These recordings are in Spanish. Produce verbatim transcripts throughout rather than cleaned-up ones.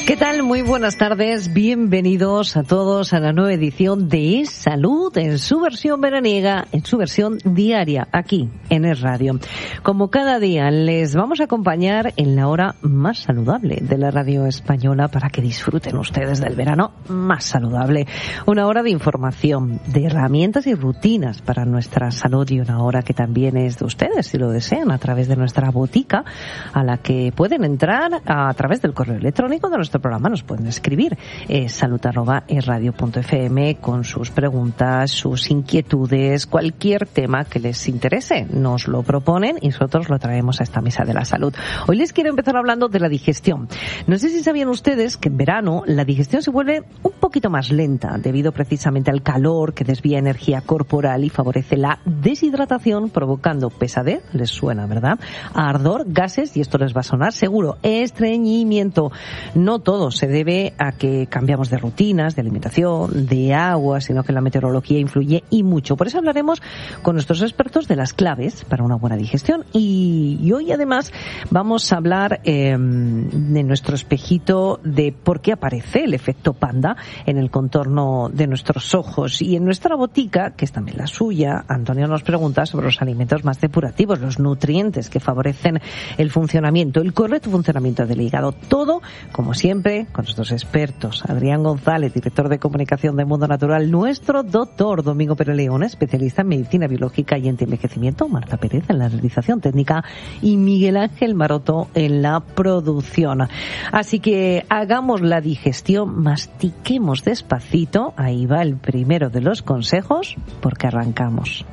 ¿Qué tal? Muy buenas tardes. Bienvenidos a todos a la nueva edición de Es Salud en su versión veraniega, en su versión diaria, aquí en Es Radio. Como cada día, les vamos a acompañar en la hora más saludable de la radio española para que disfruten ustedes del verano más saludable. Una hora de información, de herramientas y rutinas para nuestra salud y una hora que también es de ustedes, si lo desean, a través de nuestra botica, a la que pueden entrar a través del correo electrónico de nuestro programa. Nos pueden escribir eh, salud arroba esradio punto f m con sus preguntas, sus inquietudes, cualquier tema que les interese. Nos lo proponen y nosotros lo traemos a esta mesa de la salud. Hoy les quiero empezar hablando de la digestión. No sé si sabían ustedes que en verano la digestión se vuelve un poquito más lenta debido precisamente al calor que desvía energía corporal y favorece la deshidratación, provocando pesadez, les suena, ¿verdad? Ardor, gases, y esto les va a sonar seguro, estreñimiento. No todo se debe a que cambiamos de rutinas, de alimentación, de agua, sino que la meteorología influye y mucho. Por eso hablaremos con nuestros expertos de las claves para una buena digestión. Y, y hoy además vamos a hablar eh, de nuestro espejito de por qué aparece el efecto panda en el contorno de nuestros ojos. Y en nuestra botica, que es también la suya, Antonio nos pregunta sobre los alimentos más depurativos, los nutrientes que favorecen el funcionamiento, el correcto funcionamiento del hígado. Todo, como siempre, con nuestros expertos. Adrián González, director de comunicación de Mundo Natural, nuestro doctor Domingo Pérez León, especialista en medicina biológica y antienvejecimiento, Marta Pérez en la realización técnica y Miguel Ángel Maroto en la producción. Así que hagamos la digestión, mastiquemos despacito. Ahí va el primero de los consejos, porque arrancamos.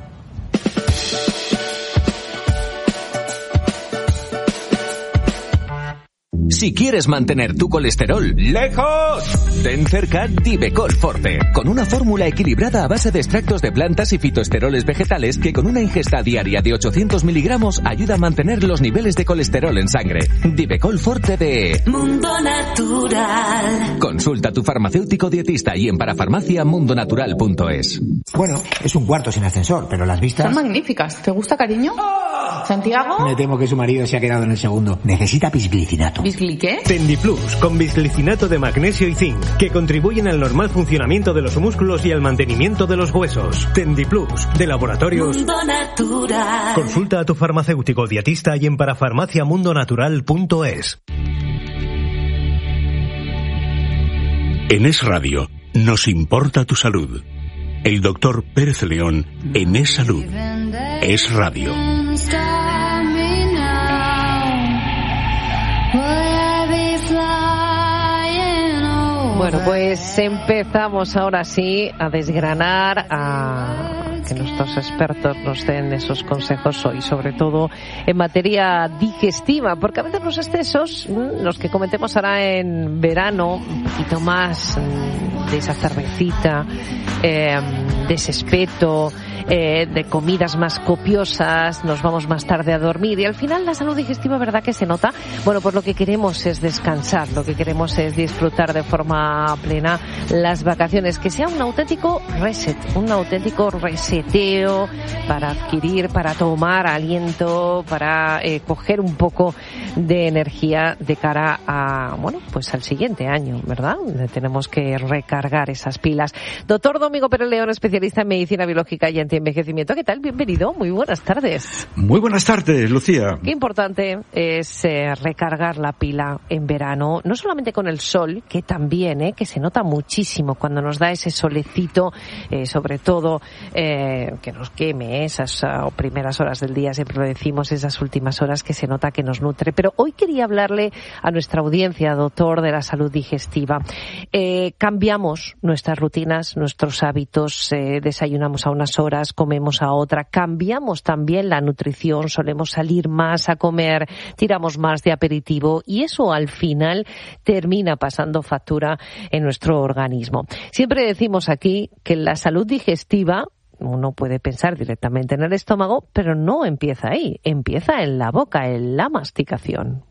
Si quieres mantener tu colesterol lejos, ten cerca Divecol Forte, con una fórmula equilibrada a base de extractos de plantas y fitoesteroles vegetales que con una ingesta diaria de ochocientos miligramos ayuda a mantener los niveles de colesterol en sangre. Divecol Forte de Mundo Natural. Consulta a tu farmacéutico dietista y en parafarmacia mundo natural punto es. Bueno, es un cuarto sin ascensor, pero las vistas... Son magníficas. ¿Te gusta, cariño? ¡Oh! ¿Santiago? Me temo que su marido se ha quedado en el segundo. Necesita bisglicinato. ¿Bisgliqué? Tendiplus, con bisglicinato de magnesio y zinc, que contribuyen al normal funcionamiento de los músculos y al mantenimiento de los huesos. Tendiplus, de Laboratorios Mundo Natural. Consulta a tu farmacéutico dietista y en parafarmacia mundo natural punto es. En Es Radio, nos importa tu salud. El doctor Pérez León en Es Salud. Es Radio. Bueno, pues empezamos ahora sí a desgranar, a que nuestros expertos nos den esos consejos hoy, sobre todo en materia digestiva, porque a veces los excesos, los que cometemos ahora en verano, un poquito más de esa cervecita, eh, de ese espeto, eh, de comidas más copiosas, nos vamos más tarde a dormir y al final la salud digestiva, ¿verdad que se nota? Bueno, pues lo que queremos es descansar, lo que queremos es disfrutar de forma plena las vacaciones, que sea un auténtico reset, un auténtico reseteo para adquirir, para tomar aliento, para eh, coger un poco de energía de cara a, bueno, pues al siguiente año, ¿verdad? Tenemos que recargar esas pilas. Doctor Domingo Pérez León, especialista en medicina biológica y antienvejecimiento. ¿Qué tal? Bienvenido. Muy buenas tardes. Muy buenas tardes, Lucía. Qué importante es eh, recargar la pila en verano, no solamente con el sol, que también, eh, que se nota muchísimo cuando nos da ese solecito, eh, sobre todo eh, que nos queme, eh, esas uh, primeras horas del día, siempre lo decimos, esas últimas horas que se nota que nos nutre. Pero hoy quería hablarle a nuestra audiencia, doctor, de la salud digestiva. Eh, cambiamos nuestras rutinas, nuestros hábitos, eh, desayunamos a unas horas, comemos a otra, cambiamos también la nutrición, solemos salir más a comer, tiramos más de aperitivo y eso al final termina pasando factura en nuestro organismo. Siempre decimos aquí que la salud digestiva, uno puede pensar directamente en el estómago, pero no empieza ahí, empieza en la boca, en la masticación.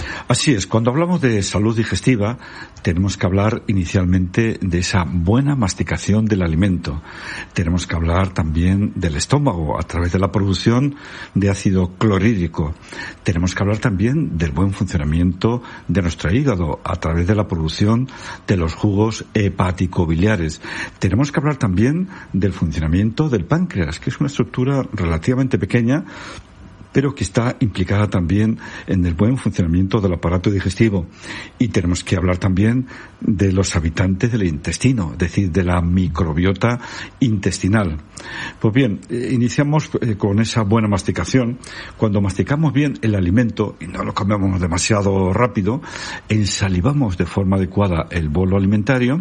Así es, cuando hablamos de salud digestiva, tenemos que hablar inicialmente de esa buena masticación del alimento. Tenemos que hablar también del estómago a través de la producción de ácido clorhídrico. Tenemos que hablar también del buen funcionamiento de nuestro hígado a través de la producción de los jugos hepático-biliares. Tenemos que hablar también del funcionamiento del páncreas, que es una estructura relativamente pequeña, pero que está implicada también en el buen funcionamiento del aparato digestivo. Y tenemos que hablar también de los habitantes del intestino, es decir, de la microbiota intestinal. Pues bien, eh, iniciamos eh, con esa buena masticación. Cuando masticamos bien el alimento, y no lo comemos demasiado rápido, ensalivamos de forma adecuada el bolo alimentario,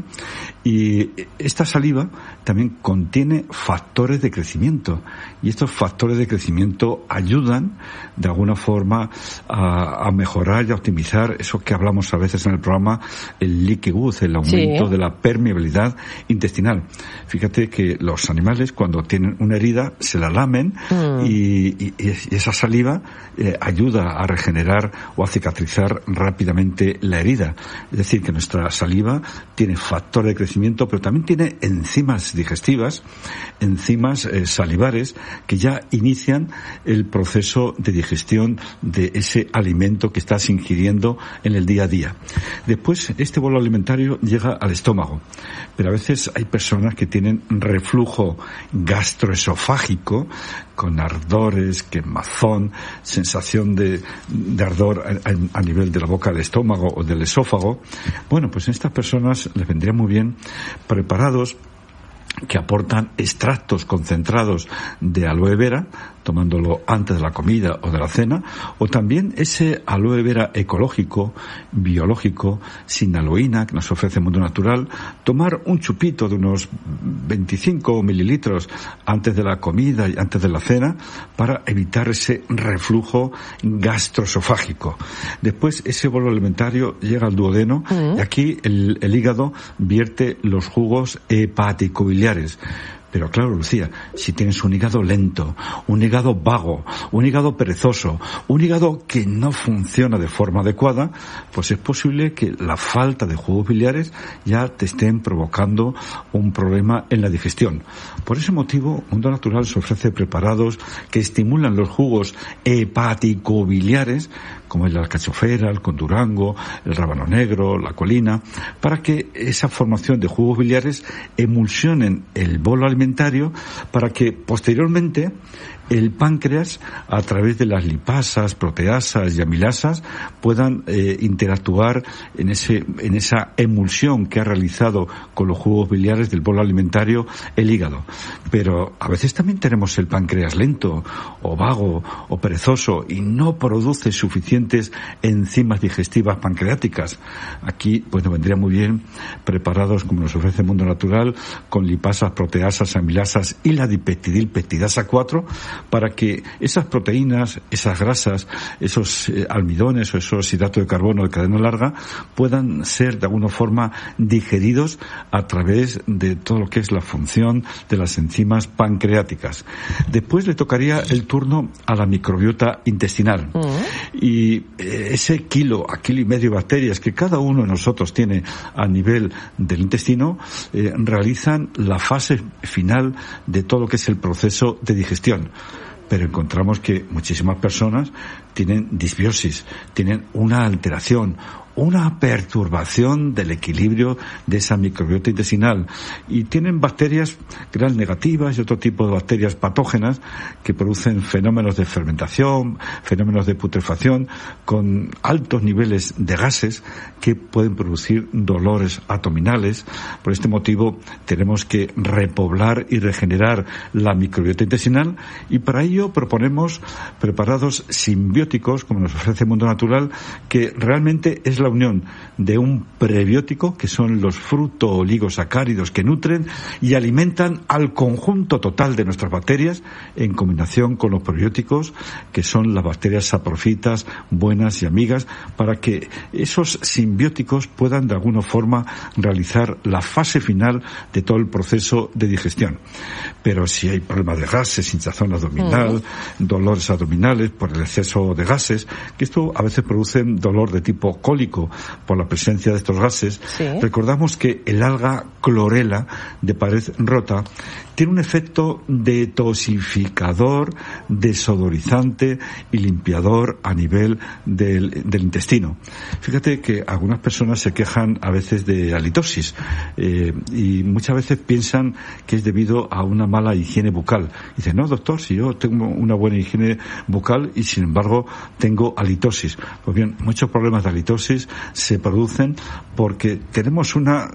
y esta saliva también contiene factores de crecimiento, y estos factores de crecimiento ayudan de alguna forma a, a mejorar y a optimizar eso que hablamos a veces en el programa, el leaky gut, el aumento sí. de la permeabilidad intestinal. Fíjate que los animales, cuando tienen una herida, se la lamen mm. y, y, y esa saliva eh, ayuda a regenerar o a cicatrizar rápidamente la herida. Es decir, que nuestra saliva tiene factores de crecimiento, pero también tiene enzimas digestivas, enzimas eh, salivares, que ya inician el proceso de digestión de ese alimento que estás ingiriendo en el día a día. Después, este bolo alimentario llega al estómago, pero a veces hay personas que tienen reflujo gastroesofágico, con ardores, quemazón, sensación de, de ardor a, a nivel de la boca del estómago o del esófago. Bueno, pues a estas personas les vendría muy bien preparados que aportan extractos concentrados de aloe vera, tomándolo antes de la comida o de la cena, o también ese aloe vera ecológico, biológico, sin aloína, que nos ofrece Mundo Natural, tomar un chupito de unos veinticinco mililitros antes de la comida y antes de la cena para evitar ese reflujo gastroesofágico. Después, ese bolo alimentario llega al duodeno y aquí el, el hígado vierte los jugos hepático-biliares. Pero claro, Lucía, si tienes un hígado lento, un hígado vago, un hígado perezoso, un hígado que no funciona de forma adecuada, pues es posible que la falta de jugos biliares ya te estén provocando un problema en la digestión. Por ese motivo, Mundo Natural se ofrece preparados que estimulan los jugos hepático-biliares, como el alcachofera, el condurango, el rábano negro, la colina, para que esa formación de jugos biliares emulsionen el bolo alimentario para que posteriormente el páncreas, a través de las lipasas, proteasas y amilasas, puedan eh, interactuar en ese en esa emulsión que ha realizado con los jugos biliares del bolo alimentario el hígado. Pero a veces también tenemos el páncreas lento, o vago, o perezoso, y no produce suficientes enzimas digestivas pancreáticas. Aquí, pues nos vendría muy bien preparados, como nos ofrece Mundo Natural, con lipasas, proteasas, amilasas y la dipeptidilpeptidasa cuatro, para que esas proteínas, esas grasas, esos eh, almidones o esos hidratos de carbono de cadena larga puedan ser de alguna forma digeridos a través de todo lo que es la función de las enzimas pancreáticas. Después le tocaría el turno a la microbiota intestinal. Uh-huh. Y eh, ese kilo a kilo y medio de bacterias que cada uno de nosotros tiene a nivel del intestino eh, realizan la fase final de todo lo que es el proceso de digestión. Pero encontramos que muchísimas personas tienen disbiosis, tienen una alteración, una perturbación del equilibrio de esa microbiota intestinal, y tienen bacterias gram negativas y otro tipo de bacterias patógenas que producen fenómenos de fermentación, fenómenos de putrefacción con altos niveles de gases que pueden producir dolores abdominales. Por este motivo tenemos que repoblar y regenerar la microbiota intestinal, y para ello proponemos preparados simbióticos, como nos ofrece Mundo Natural, que realmente es la la unión de un prebiótico, que son los fruto-oligosacáridos que nutren y alimentan al conjunto total de nuestras bacterias, en combinación con los probióticos, que son las bacterias saprofitas, buenas y amigas, para que esos simbióticos puedan de alguna forma realizar la fase final de todo el proceso de digestión. Pero si hay problemas de gases, hinchazón abdominal, uh-huh. dolores abdominales por el exceso de gases, que esto a veces produce dolor de tipo cólico por la presencia de estos gases, sí. recordamos que el alga clorela de pared rota tiene un efecto detoxificador, desodorizante y limpiador a nivel del, del intestino. Fíjate que algunas personas se quejan a veces de halitosis eh, y muchas veces piensan que es debido a una mala higiene bucal. Dicen, no, doctor, si yo tengo una buena higiene bucal y sin embargo tengo halitosis. Pues bien, muchos problemas de halitosis se producen porque tenemos una,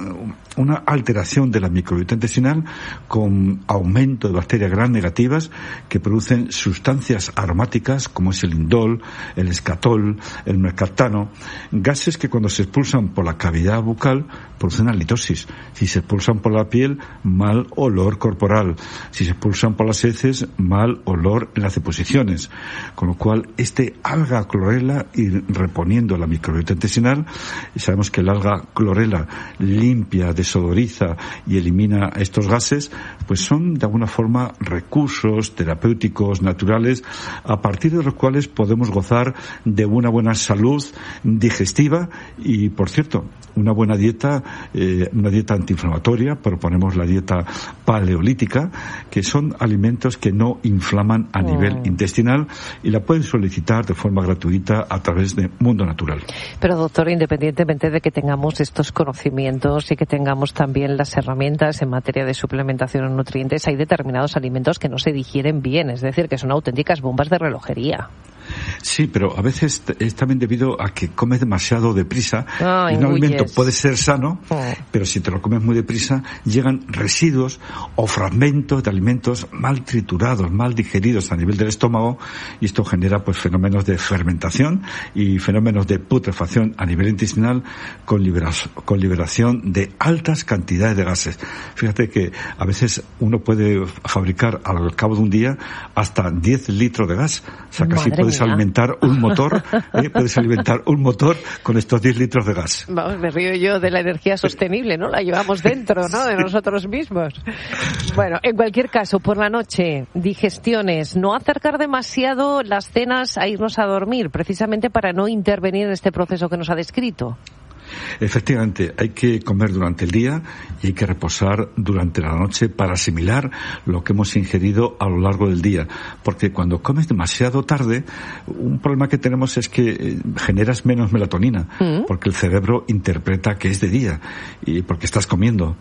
una alteración de la microbiota intestinal con aumento de bacterias gram negativas que producen sustancias aromáticas como es el indol, el escatol, el mercaptano, gases que cuando se expulsan por la cavidad bucal producen halitosis. Si se expulsan por la piel, mal olor corporal. Si se expulsan por las heces, mal olor en las deposiciones. Con lo cual, este alga clorela ir reponiendo la microbiota intestinal, y sabemos que el alga clorela limpia, desodoriza y elimina estos gases, pues son de alguna forma recursos terapéuticos naturales a partir de los cuales podemos gozar de una buena salud digestiva y, por cierto, una buena dieta, eh, una dieta antiinflamatoria. Proponemos la dieta paleolítica, que son alimentos que no inflaman a nivel oh. intestinal, y la pueden solicitar de forma gratuita a través de Mundo Natural. Pero, doctor, independientemente de que tengamos estos conocimientos y que tengamos también las herramientas en materia de suplementación en nutrientes, hay determinados alimentos que no se digieren bien, es decir, que son auténticas bombas de relojería. Sí, pero a veces es también debido a que comes demasiado deprisa. Ah, y un alimento puede ser sano, oh. pero si te lo comes muy deprisa, llegan residuos o fragmentos de alimentos mal triturados, mal digeridos a nivel del estómago, y esto genera pues fenómenos de fermentación y fenómenos de putrefacción a nivel intestinal con, libera- con liberación de altas cantidades de gases. Fíjate que a veces uno puede fabricar al cabo de un día hasta diez litros de gas. O sea, casi Madre puedes mía. alimentar un motor, ¿eh? puedes alimentar un motor con estos diez litros de gas. Vamos, me río yo de la energía sostenible, ¿no? La llevamos dentro, ¿no? De nosotros mismos. Bueno, en cualquier caso, por la noche, digestiones, no acercar demasiado las cenas a irnos a dormir, precisamente para no intervenir en este proceso que nos ha descrito. Efectivamente, hay que comer durante el día y hay que reposar durante la noche para asimilar lo que hemos ingerido a lo largo del día. Porque cuando comes demasiado tarde, un problema que tenemos es que generas menos melatonina, ¿Mm? porque el cerebro interpreta que es de día y porque estás comiendo.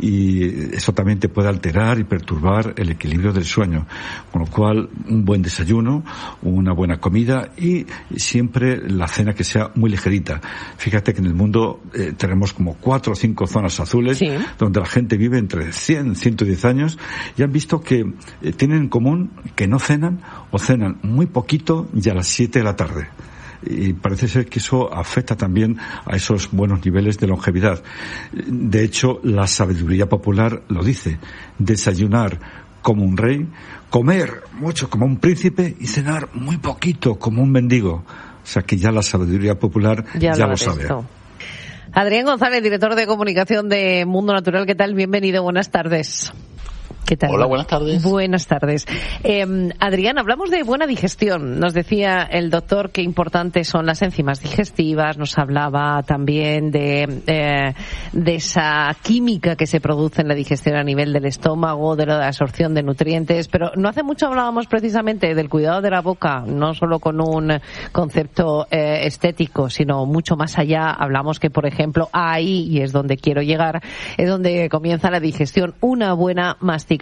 Y eso también te puede alterar y perturbar el equilibrio del sueño. Con lo cual, un buen desayuno, una buena comida y siempre la cena que sea muy ligerita. Fíjate que en el mundo Eh, tenemos como cuatro o cinco zonas azules, sí. donde la gente vive entre cien y ciento diez años, y han visto que eh, tienen en común que no cenan o cenan muy poquito y a las siete de la tarde. Y parece ser que eso afecta también a esos buenos niveles de longevidad. De hecho, la sabiduría popular lo dice: desayunar como un rey, comer mucho como un príncipe y cenar muy poquito como un mendigo. O sea que ya la sabiduría popular ya, ya lo, lo sabe. Esto. Adrián González, director de comunicación de Mundo Natural, ¿qué tal? Bienvenido, buenas tardes. ¿Qué tal? Hola, buenas tardes. Buenas tardes. Eh, Adrián, hablamos de buena digestión. Nos decía el doctor qué importantes son las enzimas digestivas. Nos hablaba también de, eh, de esa química que se produce en la digestión a nivel del estómago, de la absorción de nutrientes. Pero no hace mucho hablábamos precisamente del cuidado de la boca, no solo con un concepto eh, estético, sino mucho más allá. Hablamos que, por ejemplo, ahí, y es donde quiero llegar, es donde comienza la digestión, una buena masticación.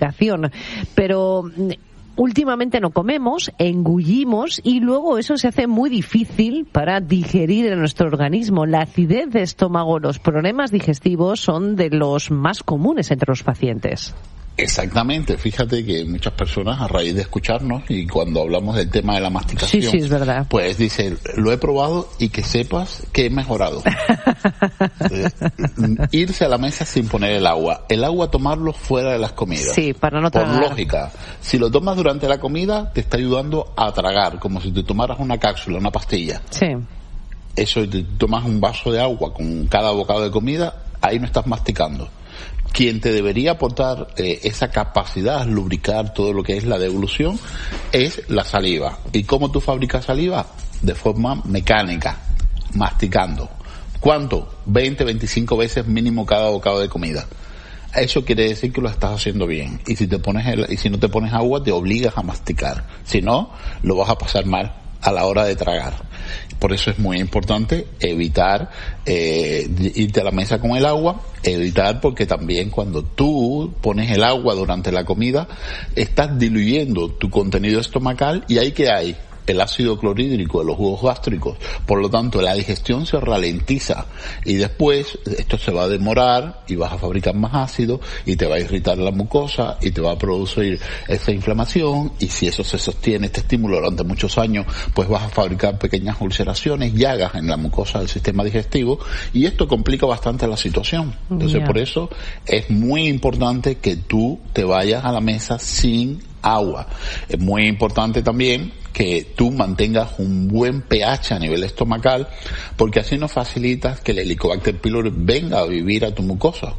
Pero últimamente no comemos, engullimos y luego eso se hace muy difícil para digerir en nuestro organismo. La acidez de estómago, los problemas digestivos son de los más comunes entre los pacientes. Exactamente, fíjate que muchas personas a raíz de escucharnos y cuando hablamos del tema de la masticación, sí, sí, es verdad. Pues dicen, lo he probado y que sepas que he mejorado. eh, irse a la mesa sin poner el agua, el agua tomarlo fuera de las comidas. Sí, para no tragar. Por lógica, si lo tomas durante la comida te está ayudando a tragar, como si te tomaras una cápsula, una pastilla. Sí. Eso, te tomas un vaso de agua con cada bocado de comida, ahí no estás masticando. Quien te debería aportar eh, esa capacidad, lubricar todo lo que es la devolución, es la saliva. ¿Y cómo tú fabricas saliva? De forma mecánica, masticando. ¿Cuánto? veinte, veinticinco veces mínimo cada bocado de comida. Eso quiere decir que lo estás haciendo bien. Y si te pones el, y si no te pones agua, te obligas a masticar. Si no, lo vas a pasar mal a la hora de tragar. Por eso es muy importante evitar eh, irte a la mesa con el agua, evitar porque también cuando tú pones el agua durante la comida, estás diluyendo tu contenido estomacal y ahí que hay el ácido clorhídrico de los jugos gástricos, por lo tanto la digestión se ralentiza y después esto se va a demorar y vas a fabricar más ácido y te va a irritar la mucosa y te va a producir esa inflamación y si eso se sostiene, este estímulo durante muchos años, pues vas a fabricar pequeñas ulceraciones, llagas en la mucosa del sistema digestivo y esto complica bastante la situación. Entonces yeah. Por eso es muy importante que tú te vayas a la mesa sin agua. Es muy importante también que tú mantengas un buen pH a nivel estomacal, porque así nos facilitas que el Helicobacter pylori venga a vivir a tu mucosa.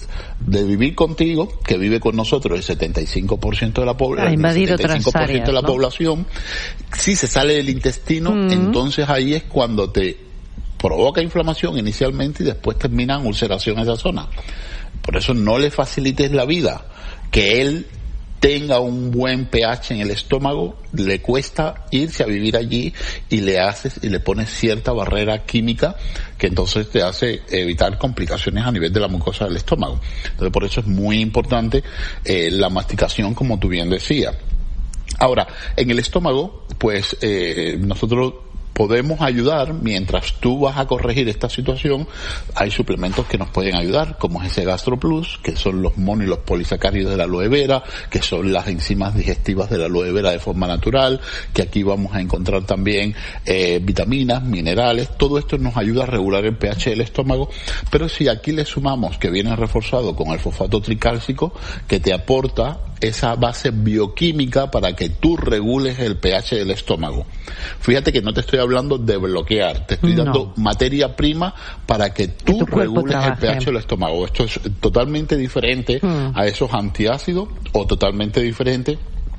De vivir contigo, que vive con nosotros el setenta y cinco por ciento de la población, el setenta y cinco por ciento de la ¿no? población, si se sale del intestino, mm. entonces ahí es cuando te provoca inflamación inicialmente y después termina en ulceración esa zona. Por eso no le facilites la vida, que él tenga un buen pH en el estómago, le cuesta irse a vivir allí y le haces y le pones cierta barrera química que entonces te hace evitar complicaciones a nivel de la mucosa del estómago. Entonces por eso es muy importante eh, la masticación, como tú bien decías. Ahora, en el estómago, pues eh, nosotros podemos ayudar mientras tú vas a corregir esta situación. Hay suplementos que nos pueden ayudar, como es ese Gastro Plus, que son los mono y los polisacáridos de la aloe vera, que son las enzimas digestivas de la aloe vera de forma natural, que aquí vamos a encontrar también eh, vitaminas, minerales. Todo esto nos ayuda a regular el pH del estómago, pero si aquí le sumamos que viene reforzado con el fosfato tricálcico, que te aporta esa base bioquímica para que tú regules el pH del estómago. Fíjate que no te estoy hablando de bloquear, te estoy no. dando materia prima para que tú que regules el pH del estómago. Esto es totalmente diferente mm. a esos antiácidos o totalmente diferente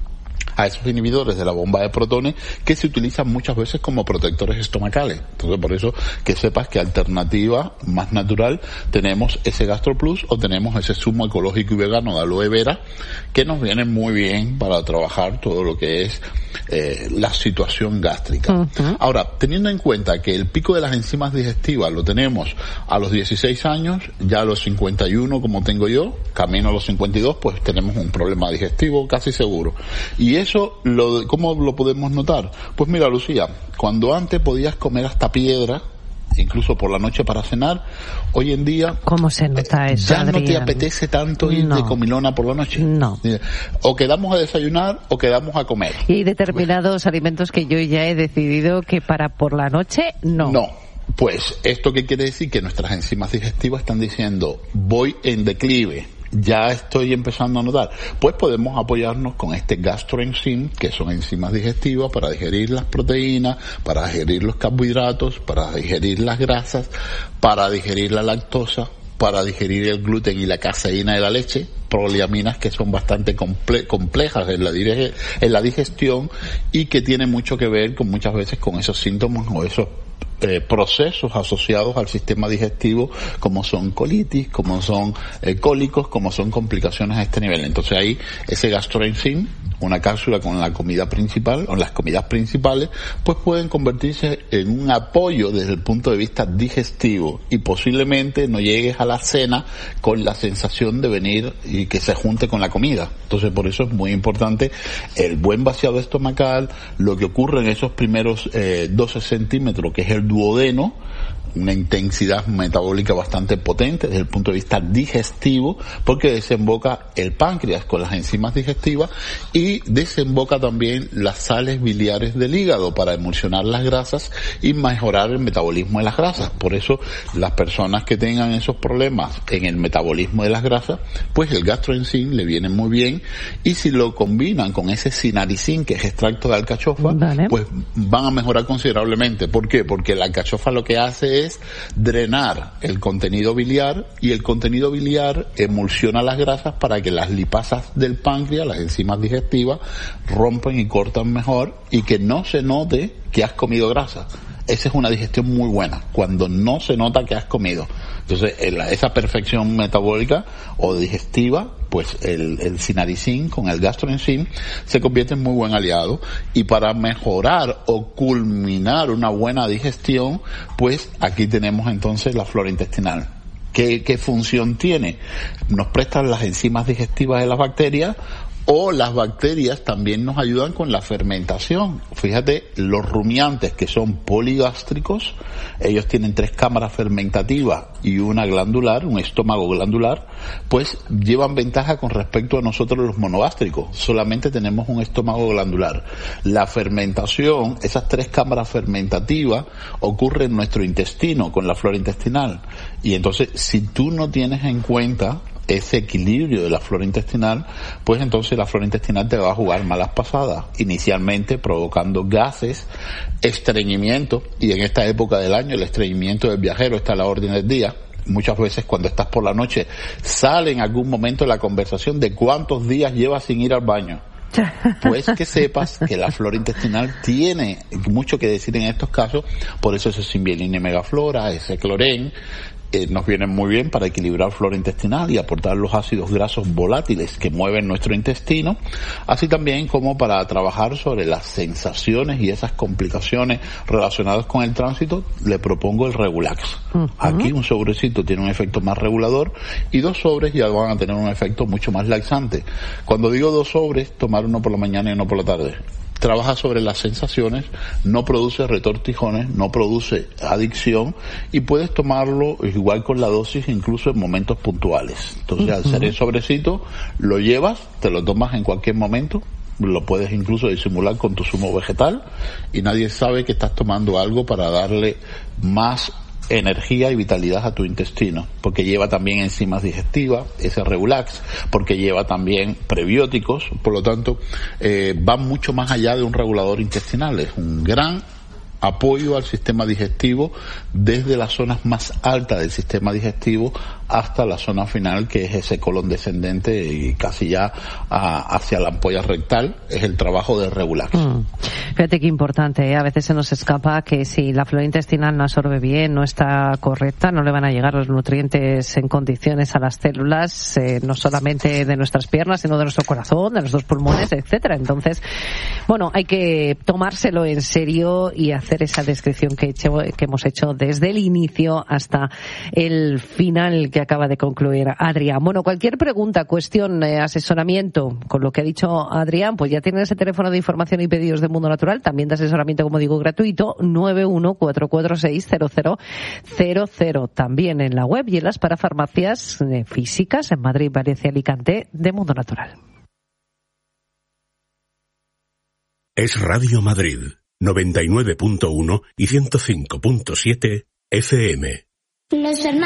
a esos inhibidores de la bomba de protones que se utilizan muchas veces como protectores estomacales. Entonces, por eso que sepas que alternativa más natural tenemos ese Gastro Plus o tenemos ese zumo ecológico y vegano de aloe vera que nos viene muy bien para trabajar todo lo que es eh, la situación gástrica. Uh-huh. Ahora, teniendo en cuenta que el pico de las enzimas digestivas lo tenemos a los dieciséis años, ya a los cincuenta y uno como tengo yo, camino a los cincuenta y dos, pues tenemos un problema digestivo casi seguro. Y eso, lo, ¿cómo lo podemos notar? Pues mira, Lucía, cuando antes podías comer hasta piedra, incluso por la noche para cenar, hoy en día ¿cómo se nota eso, ya Adrián? No te apetece tanto ir no. de comilona por la noche. No. O quedamos a desayunar o quedamos a comer. Y hay determinados alimentos que yo ya he decidido que para por la noche no. No. Pues, ¿esto qué quiere decir? Que nuestras enzimas digestivas están diciendo, voy en declive. Ya estoy empezando a notar. Pues podemos apoyarnos con este gastroenzim, que son enzimas digestivas para digerir las proteínas, para digerir los carbohidratos, para digerir las grasas, para digerir la lactosa, para digerir el gluten y la caseína de la leche, poliaminas que son bastante comple- complejas en la, dirige- en la digestión y que tienen mucho que ver con muchas veces con esos síntomas o esos Eh, procesos asociados al sistema digestivo, como son colitis, como son eh, cólicos, como son complicaciones a este nivel. Entonces ahí ese gastroenzim, una cápsula con la comida principal o las comidas principales, pues pueden convertirse en un apoyo desde el punto de vista digestivo y posiblemente no llegues a la cena con la sensación de venir y que se junte con la comida. Entonces por eso es muy importante el buen vaciado estomacal, lo que ocurre en esos primeros eh, doce centímetros, que es el duodeno, una intensidad metabólica bastante potente desde el punto de vista digestivo, porque desemboca el páncreas con las enzimas digestivas y desemboca también las sales biliares del hígado para emulsionar las grasas y mejorar el metabolismo de las grasas. Por eso las personas que tengan esos problemas en el metabolismo de las grasas, pues el gastroenzim le viene muy bien, y si lo combinan con ese sinaricin, que es extracto de alcachofa, vale, pues van a mejorar considerablemente. ¿Por qué? Porque la alcachofa lo que hace es drenar el contenido biliar, y el contenido biliar emulsiona las grasas para que las lipasas del páncreas, las enzimas digestivas, rompen y cortan mejor, y que no se note que has comido grasa. Esa es una digestión muy buena, cuando no se nota que has comido. Entonces, esa perfección metabólica o digestiva, pues el, el sinaricin con el gastroenzim se convierte en muy buen aliado. Y para mejorar o culminar una buena digestión, pues aquí tenemos entonces la flora intestinal. ¿Qué, qué función tiene? Nos prestan las enzimas digestivas de las bacterias, o las bacterias también nos ayudan con la fermentación. Fíjate, los rumiantes, que son poligástricos, ellos tienen tres cámaras fermentativas y una glandular, un estómago glandular, pues llevan ventaja con respecto a nosotros los monogástricos. Solamente tenemos un estómago glandular. La fermentación, esas tres cámaras fermentativas, ocurre en nuestro intestino con la flora intestinal. Y entonces, si tú no tienes en cuenta ese equilibrio de la flora intestinal, pues entonces la flora intestinal te va a jugar malas pasadas, inicialmente provocando gases, estreñimiento, y en esta época del año el estreñimiento del viajero está a la orden del día. Muchas veces cuando estás por la noche sale en algún momento la conversación de cuántos días llevas sin ir al baño. Pues que sepas que la flora intestinal tiene mucho que decir en estos casos. Por eso ese Symbielina megaflora, ese clorén, Eh, nos vienen muy bien para equilibrar flora intestinal y aportar los ácidos grasos volátiles que mueven nuestro intestino, así también como para trabajar sobre las sensaciones y esas complicaciones relacionadas con el tránsito. Le propongo el Regulax. Uh-huh. Aquí un sobrecito tiene un efecto más regulador y dos sobres ya van a tener un efecto mucho más laxante. Cuando digo dos sobres, tomar uno por la mañana y uno por la tarde. Trabaja sobre las sensaciones, no produce retortijones, no produce adicción, y puedes tomarlo igual con la dosis incluso en momentos puntuales. Entonces, uh-huh, al ser el sobrecito, lo llevas, te lo tomas en cualquier momento, lo puedes incluso disimular con tu zumo vegetal, y nadie sabe que estás tomando algo para darle más energía y vitalidad a tu intestino, porque lleva también enzimas digestivas, ese Regulax, porque lleva también prebióticos. Por lo tanto, eh, va mucho más allá de un regulador intestinal, es un gran apoyo al sistema digestivo desde las zonas más altas del sistema digestivo hasta la zona final, que es ese colon descendente y casi ya a, hacia la ampolla rectal. Es el trabajo de Regulax. Mm. Fíjate qué importante, ¿eh? A veces se nos escapa que si la flora intestinal no absorbe bien, no está correcta, no le van a llegar los nutrientes en condiciones a las células, eh, no solamente de nuestras piernas, sino de nuestro corazón, de nuestros pulmones, etcétera. Entonces, bueno, hay que tomárselo en serio y hacer esa descripción que, hecho, que hemos hecho desde el inicio hasta el final que acaba de concluir Adrián. Bueno, cualquier pregunta, cuestión, eh, asesoramiento, con lo que ha dicho Adrián, pues ya tienen ese teléfono de información y pedidos de Mundo Natural, también de asesoramiento, como digo, gratuito, nueve uno cuatro cuatro seis cero cero cero cero. También en la web y en las parafarmacias eh, físicas en Madrid, Valencia y Alicante de Mundo Natural. Es Radio Madrid, noventa y nueve punto uno y ciento cinco punto siete F M.